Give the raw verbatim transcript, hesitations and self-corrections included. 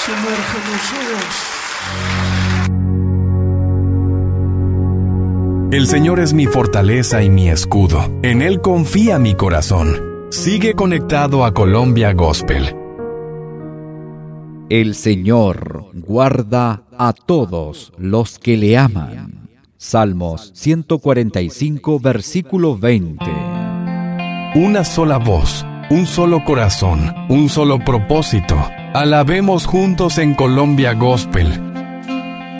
El Señor es mi fortaleza y mi escudo. En Él confía mi corazón. Sigue conectado a Colombia Gospel. El Señor guarda a todos los que le aman. Salmos ciento cuarenta y cinco, versículo veinte. Una sola voz, un solo corazón, un solo propósito. Alabemos juntos en Colombia Gospel.